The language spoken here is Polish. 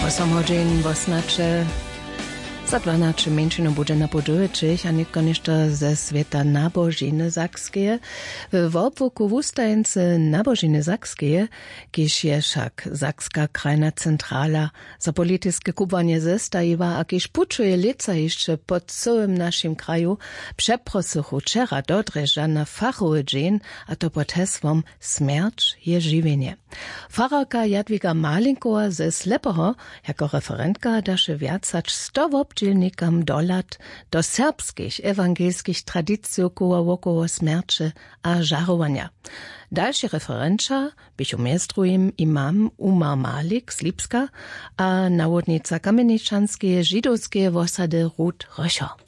8 oznacze za 12 menšinu bude na poduječih, a niekoniecznie ze sveta nabožiny Sakskeje. W obwoku wustajence nabožiny Sakskeje, kiż je však Sakska krajna centrala za polityczne kubanie zestajiwa, a kiż puczuje lica jeszcze pod całym naszym kraju, przeprosuchu wczera dodreża na fachowy dzień, a to pod hesłom Smierć je żywienie. Fararka Jadwiga Malinkowa ze Slepoho, jako referentka daše viacać 100 obdzielnikam dolat do serbskich ewangelskich tradycji wokoło smierci a żarowania. Dalszy referenča bychu miestrujem imam Umar Malik z Lipska a nawodnica kameničanskiej żydowskiej osady Ruth Röscher.